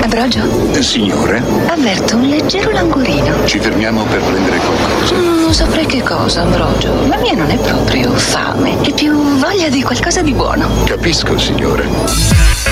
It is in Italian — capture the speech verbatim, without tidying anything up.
Ambrogio? Eh, signore? Avverto un leggero languorino. Ci fermiamo per prendere qualcosa. Mm, non saprei che cosa, Ambrogio. La mia non è proprio fame, è più voglia di qualcosa di buono. Capisco, signore.